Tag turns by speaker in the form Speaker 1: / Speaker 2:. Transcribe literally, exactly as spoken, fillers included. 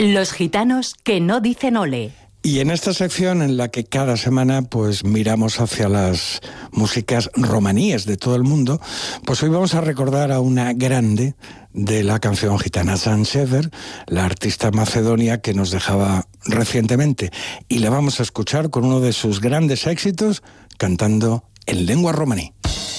Speaker 1: Los gitanos que no dicen ole.
Speaker 2: Y en esta sección en la que cada semana pues miramos hacia las músicas romaníes de todo el mundo, pues hoy vamos a recordar a una grande de la canción gitana, Zan Sever, la artista macedonia que nos dejaba recientemente. Y la vamos a escuchar con uno de sus grandes éxitos, cantando en lengua romaní.